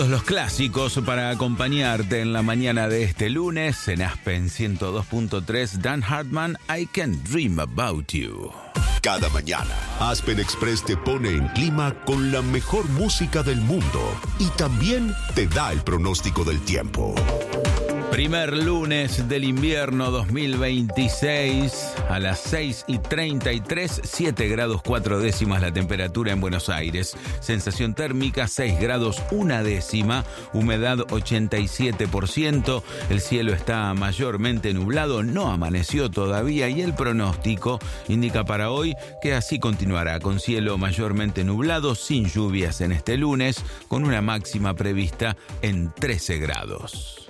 Los clásicos para acompañarte en la mañana de este lunes en Aspen 102.3, Dan Hartman, I Can Dream About You. Cada mañana, Aspen Express te pone en clima con la mejor música del mundo y también te da el pronóstico del tiempo. Primer lunes del invierno 2026, a las 6:33, 7 grados 4 décimas la temperatura en Buenos Aires. Sensación térmica 6 grados 1 décima, humedad 87%, el cielo está mayormente nublado, no amaneció todavía y el pronóstico indica para hoy que así continuará, con cielo mayormente nublado, sin lluvias en este lunes, con una máxima prevista en 13 grados.